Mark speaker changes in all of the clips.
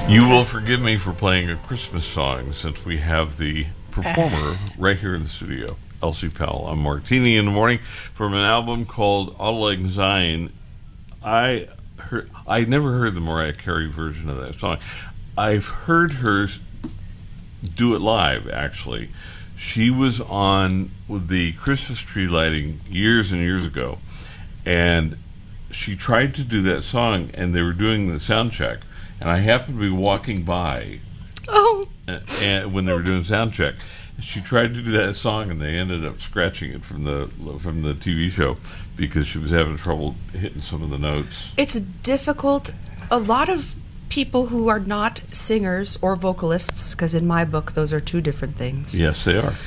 Speaker 1: You will forgive me for playing a Christmas song since we have the performer right here in the studio, Elsie Powell. I'm Martini in the Morning from an album called Auld Lang Syne. I never heard the Mariah Carey version of that song. I've heard her do it live, actually. She was on with the Christmas tree lighting years and years ago, and she tried to do that song, and they were doing the sound check, and I happened to be walking by and when they were doing sound check. She tried to do that song, and they ended up scratching it from the TV show because she was having trouble hitting some of the notes.
Speaker 2: It's difficult. A lot of people who are not singers or vocalists, because in my book those are two different things.
Speaker 1: Yes, they are.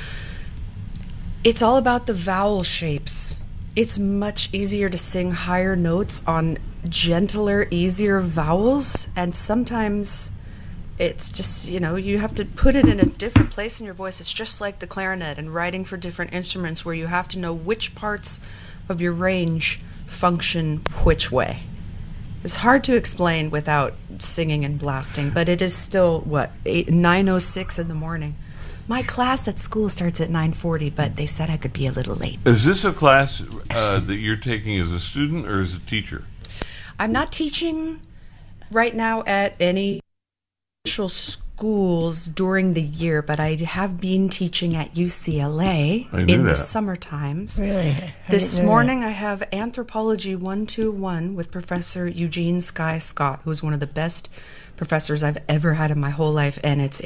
Speaker 2: It's all about the vowel shapes. It's much easier to sing higher notes on gentler, easier vowels, and sometimes it's just, you have to put it in a different place in your voice. It's just like the clarinet and writing for different instruments where you have to know which parts of your range function which way. It's hard to explain without singing and blasting, but it is still, 9:06 in the morning. My class at school starts at 9:40, but they said I could be a little late.
Speaker 1: Is this a class that you're taking as a student or as a teacher?
Speaker 2: I'm not teaching right now at any actual schools during the year, but I have been teaching at UCLA in the summer times.
Speaker 3: Really?
Speaker 2: This morning I have Anthropology 121 with Professor Eugene Sky Scott, who's one of the best professors I've ever had in my whole life, and it's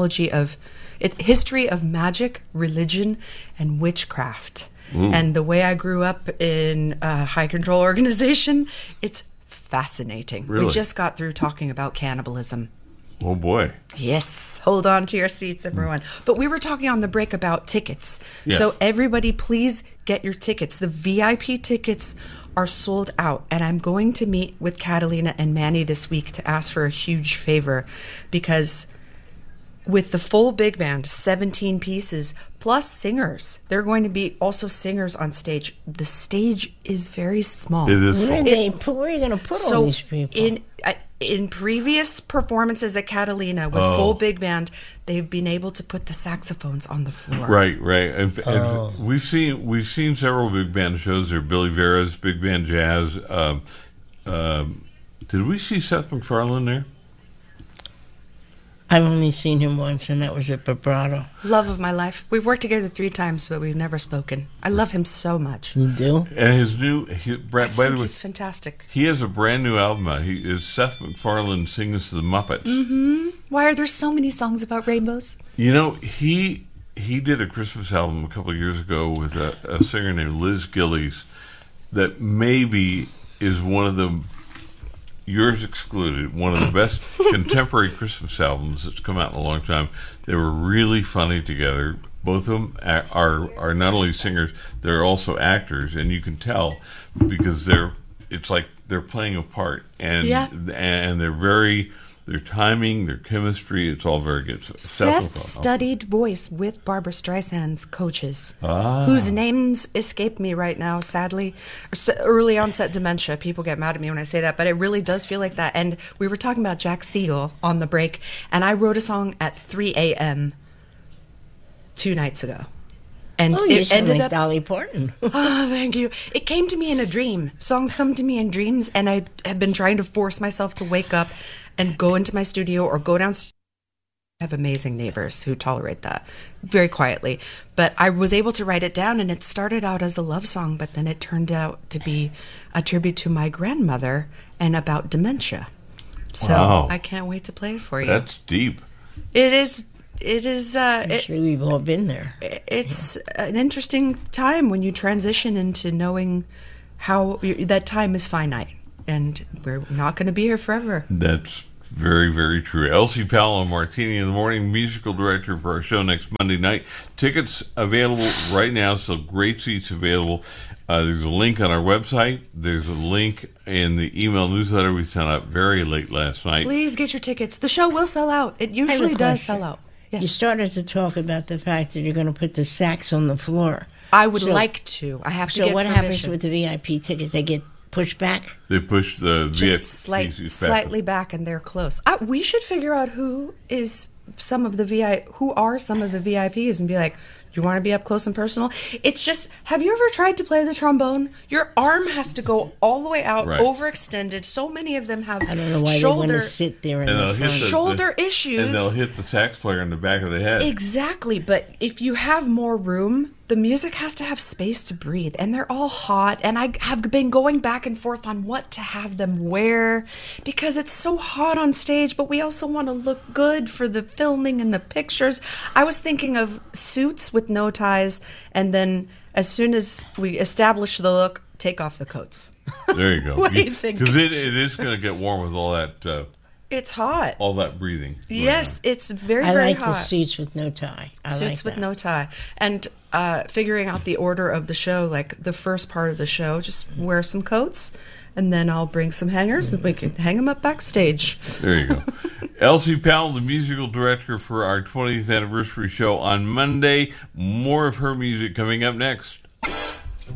Speaker 2: history of magic, religion, and witchcraft. And the way I grew up in a high control organization, it's fascinating.
Speaker 1: Really?
Speaker 2: We just got through talking about cannibalism.
Speaker 1: Oh, boy.
Speaker 2: Yes. Hold on to your seats, everyone. But we were talking on the break about tickets.
Speaker 1: Yeah.
Speaker 2: So everybody, please get your tickets. The VIP tickets are sold out. And I'm going to meet with Catalina and Manny this week to ask for a huge favor, because with the full big band, 17 pieces, plus singers. There are going to be also singers on stage. The stage is very small.
Speaker 1: It is
Speaker 3: Where
Speaker 1: full.
Speaker 3: are you going to put all these people?
Speaker 2: In previous performances at Catalina with full big band, they've been able to put the saxophones on the floor.
Speaker 1: Right. And we've seen several big band shows there. Billy Vera's Big Band Jazz. Did we see Seth MacFarlane there?
Speaker 3: I've only seen him once, and that was at Vibrato.
Speaker 2: Love of my life. We've worked together 3 times, but we've never spoken. I love him so much.
Speaker 3: You do?
Speaker 1: And his new, by the way,
Speaker 2: he's fantastic.
Speaker 1: He has a brand new album out. He is Seth MacFarlane Sings to the Muppets.
Speaker 2: Mm-hmm. Why are there so many songs about rainbows?
Speaker 1: He did a Christmas album a couple of years ago with a singer named Liz Gillies that maybe is one of the, yours excluded, one of the best contemporary Christmas albums that's come out in a long time. They were really funny together. Both of them are not only singers, they're also actors, and you can tell because it's like they're playing a part, and their timing, their chemistry, it's all very good.
Speaker 2: Seth studied voice with Barbra Streisand's coaches, whose names escape me right now, sadly. Early onset dementia. People get mad at me when I say that, but it really does feel like that. And we were talking about Jack Siegel on the break, and I wrote a song at 3 a.m. 2 nights ago. And
Speaker 3: it ended up Dolly Parton.
Speaker 2: Oh, thank you. It came to me in a dream. Songs come to me in dreams, and I have been trying to force myself to wake up and go into my studio or go downstairs. I have amazing neighbors who tolerate that very quietly. But I was able to write it down, and it started out as a love song, but then it turned out to be a tribute to my grandmother and about dementia. So
Speaker 1: wow.
Speaker 2: I can't wait to play it for you.
Speaker 1: That's deep.
Speaker 2: It is.
Speaker 3: Actually, we've all been there.
Speaker 2: It's an interesting time when you transition into knowing how that time is finite, and we're not going to be here forever.
Speaker 1: That's very, very true. Elsie Powell and Martini in the Morning, musical director for our show next Monday night. Tickets available right now, still great seats available. There's a link on our website. There's a link in the email newsletter we sent out very late last night.
Speaker 2: Please get your tickets. The show will sell out. It usually does sell out. Yes.
Speaker 3: You started to talk about the fact that you're going to put the sax on the floor.
Speaker 2: I would like to. I have to get
Speaker 3: So what
Speaker 2: permission.
Speaker 3: happens with the VIP tickets? They get push back?
Speaker 1: They push the
Speaker 2: just slightly back, and they're close. We should figure out who are some of the VIPs and be like, do you want to be up close and personal? It's just, have you ever tried to play the trombone? Your arm has to go all the way out, overextended. So many of them have
Speaker 3: I don't know why they want to sit there in the front.
Speaker 2: Shoulder issues.
Speaker 1: And they'll hit the sax player in the back of the head.
Speaker 2: Exactly, but if you have more room, the music has to have space to breathe, and they're all hot, and I have been going back and forth on what to have them wear, because it's so hot on stage, but we also want to look good for the filming and the pictures. I was thinking of suits with no ties, and then as soon as we establish the look, take off the coats.
Speaker 1: There you go.
Speaker 2: What do you think?
Speaker 1: Because it is going to get warm with all that...
Speaker 2: it's hot.
Speaker 1: All that breathing.
Speaker 2: Yes, it's very,
Speaker 3: very
Speaker 2: very
Speaker 3: hot. I like the suits with no tie.
Speaker 2: Suits with no tie. And figuring out the order of the show, like the first part of the show, just wear some coats, and then I'll bring some hangers, and we can hang them up backstage.
Speaker 1: There you go. Elsie Powell, the musical director for our 20th anniversary show on Monday. More of her music coming up next.